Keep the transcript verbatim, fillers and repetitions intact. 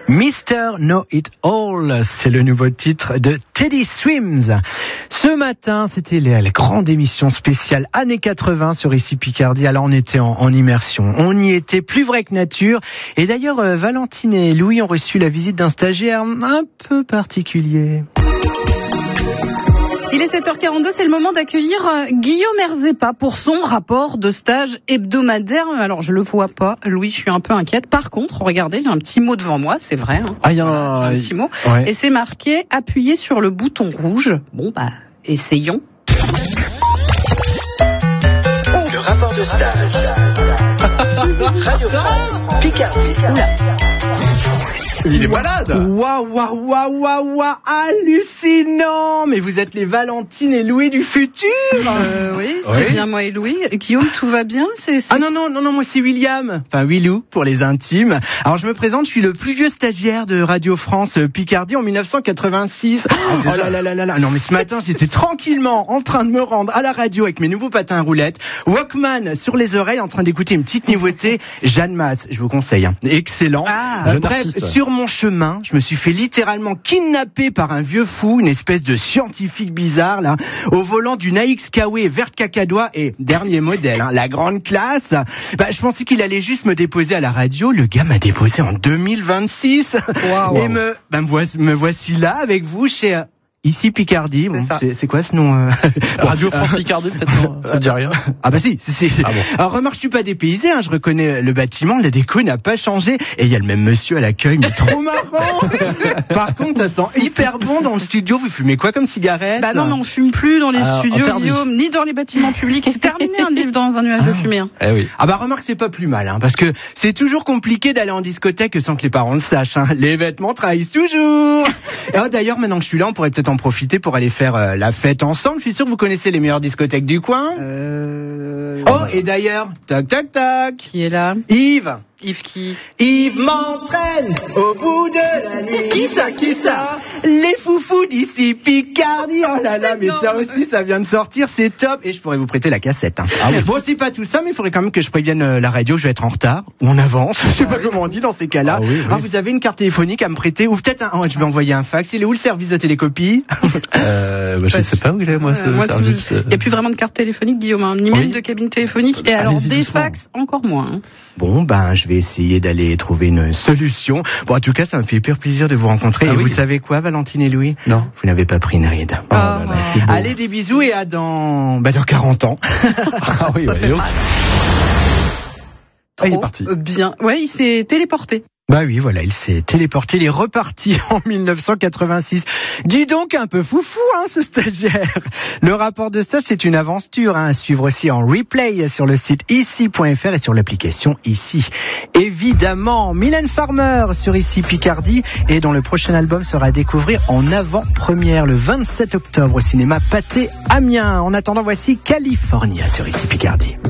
mister Know-It-All, c'est le nouveau titre de Teddy Swims. Ce matin, c'était la, la grande émission spéciale années quatre-vingts sur Ici Picardie. Alors on était en, en immersion, on y était plus vrai que nature. Et d'ailleurs, euh, Valentine et Louis ont reçu la visite d'un stagiaire un peu particulier. Il est sept heures quarante-deux, c'est le moment d'accueillir Guillaume Erzepa pour son rapport de stage hebdomadaire. Alors, je le vois pas, Louis, je suis un peu inquiète. Par contre, regardez, il y a un petit mot devant moi, c'est vrai. Hein. Ah, il y a un, un petit mot. Ouais. Et c'est marqué « Appuyez sur le bouton rouge ». Bon, bah, essayons. Le rapport de stage. Radio France, Picardie. Oula. Il est malade. Waouh, waouh, waouh, waouh, waouh, hallucinant. Mais vous êtes les Valentine et Louis du futur. Euh, oui, c'est oui. bien moi et Louis. Guillaume, tout va bien c'est, c'est... Ah non, non, non, non, moi c'est William. Enfin, Willou, pour les intimes. Alors, je me présente, je suis le plus vieux stagiaire de Radio France Picardie en dix-neuf cent quatre-vingt-six. Oh, oh là là là là là. Non, mais ce matin, j'étais tranquillement en train de me rendre à la radio avec mes nouveaux patins à roulettes. Walkman sur les oreilles, en train d'écouter une petite nouveauté. Jeanne Masse, je vous conseille. Hein. Excellent. Ah, euh, bref, artiste. Sur mon chemin, je me suis fait littéralement kidnapper par un vieux fou, une espèce de scientifique bizarre, là, au volant d'une A X K W verte cacadois et dernier modèle, hein, la grande classe. Bah, je pensais qu'il allait juste me déposer à la radio. Le gars m'a déposé en deux mille vingt-six. Wow. Et me, bah, me, voici, me voici là avec vous chez... Ici Picardie, bon, c'est, c'est quoi ce nom euh... Radio France Picardie, peut-être non, ça ne dit rien. Ah bah si, c'est, c'est... Ah bon. Alors remarque, je suis pas dépaysé, hein, je reconnais le bâtiment, la déco n'a pas changé, et il y a le même monsieur à l'accueil, mais trop marrant. Par contre, ça sent hyper bon dans le studio. Vous fumez quoi comme cigarette? Bah non, mais on fume plus dans les Alors, studios, Guillaume, ni dans les bâtiments publics. C'est terminé un livre dans un nuage ah. de fumée. Hein. Eh oui. Ah bah remarque, c'est pas plus mal, hein, parce que c'est toujours compliqué d'aller en discothèque sans que les parents le sachent. Hein. Les vêtements trahissent toujours. Et oh, d'ailleurs, maintenant que je suis là, on pourrait peut-être en profiter pour aller faire euh, la fête ensemble. Je suis sûr que vous connaissez les meilleures discothèques du coin. Euh... Oh, et d'ailleurs, tac, tac, tac. Qui est là? Yves. Yves qui? Yves m'entraîne au bout de la nuit. Qui ça, qui ça? Les foufous d'ici Picardie. Oh là là, mais non, ça aussi, ça vient de sortir, c'est top. Et je pourrais vous prêter la cassette. Hein. Ah oui. Bon, c'est pas tout ça, mais il faudrait quand même que je prévienne la radio, je vais être en retard, ou en avance, je sais pas comment on dit dans ces cas-là. Ah, oui, oui. Ah, vous avez une carte téléphonique à me prêter, ou peut-être un... Oh, je vais envoyer un fax. Il est où le service de télécopie? euh, bah, je sais pas où il est, moi, ce euh, moi, service. Il n'y a plus vraiment de carte téléphonique, Guillaume, hein, ni oui. même de cabine téléphonique. Et alors, des doucement. Fax, encore moins. Hein. Bon, ben, je vais essayer d'aller trouver une solution. Bon, en tout cas, ça me fait hyper plaisir de vous rencontrer. Ah, et oui. Vous savez quoi, Valentine et Louis? Non. Vous n'avez pas pris une ride. Oh, oh, là, là, c'est beau. Allez, des bisous et à dans, bah, dans quarante ans. Ah oui, ça bah, fait mal. Ah, il est parti. Bien. Ouais, il s'est téléporté. Bah oui, voilà, il s'est téléporté, il est reparti en dix-neuf cent quatre-vingt-six. Dis donc, un peu foufou, hein, ce stagiaire. Le rapport de stage, c'est une aventure, hein, à suivre aussi en replay sur le site ici point f r et sur l'application Ici. Évidemment, Mylène Farmer sur Ici Picardie, et dont le prochain album sera à découvrir en avant-première le vingt-sept octobre au cinéma Pathé Amiens. En attendant, voici California sur Ici Picardie.